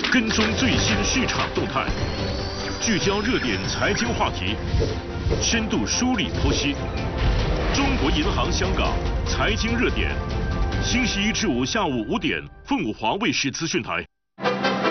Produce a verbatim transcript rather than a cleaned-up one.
跟踪最新市场动态，聚焦热点财经话题，深度梳理剖析。中国银行香港财经热点，星期一至五下午五点，凤凰卫视资讯台。